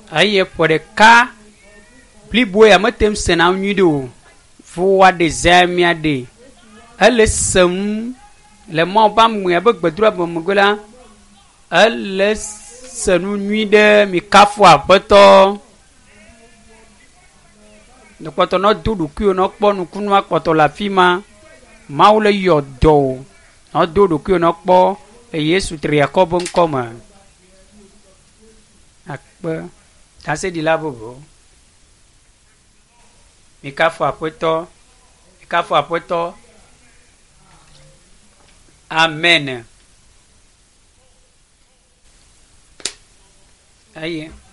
eye ƒe ɖeka blibo ya metem sena nyui ɖe o voa ɖe zemia ɖe ele sem le mɔ ba mue be gbedura be megbe la ele senu nyui ɖe mi kafu aƒetɔ nukpɔtɔ nɔ do ɖokuiwo nɔ kpɔ nukunu akpɔtɔ le afi ma mawu le yɔ dɔ o nɔ do ɖokuiwo nɔ kpɔ le yesu tri akɔ be ŋkɔ me akpe taseɖila vovo mi kafu aƒetɔ amen eye